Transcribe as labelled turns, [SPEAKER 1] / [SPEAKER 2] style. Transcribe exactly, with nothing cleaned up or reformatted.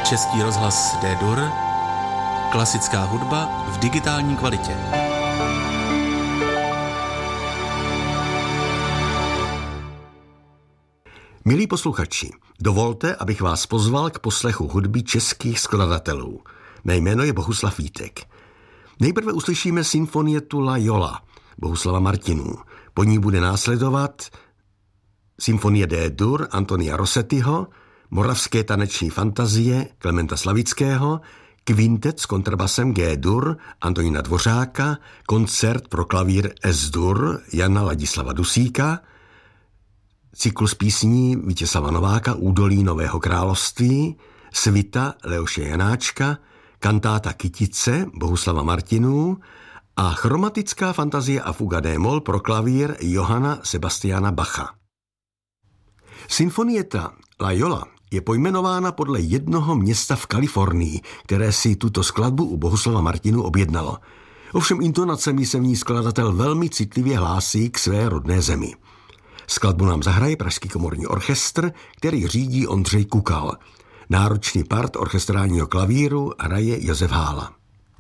[SPEAKER 1] Český rozhlas D-dur, klasická hudba v digitální kvalitě.
[SPEAKER 2] Milí posluchači, dovolte, abych vás pozval k poslechu hudby českých skladatelů. Mé jméno je Bohuslav Vítek. Nejprve uslyšíme symfonietu La Jolla Bohuslava Martinů. Po ní bude následovat symfonie D-dur Antonia Rossettiho, Moravské taneční fantazie Klementa Slavického, kvintet s kontrabasem G-dur Antonína Dvořáka, koncert pro klavír S-dur Jana Ladislava Dusíka, cyklus písní Vítězslava Nováka Údolí Nového království, svita Leoše Janáčka, kantáta Kytice Bohuslava Martinů a chromatická fantazie a fuga D-moll pro klavír Johanna Sebastiana Bacha. Symfonieta La Jolla je pojmenována podle jednoho města v Kalifornii, které si tuto skladbu u Bohuslava Martinů objednalo. Ovšem intonacemi se v ní skladatel velmi citlivě hlásí k své rodné zemi. Skladbu nám zahraje Pražský komorní orchestr, který řídí Ondřej Kukal. Náročný part orchestrálního klavíru hraje Josef Hála.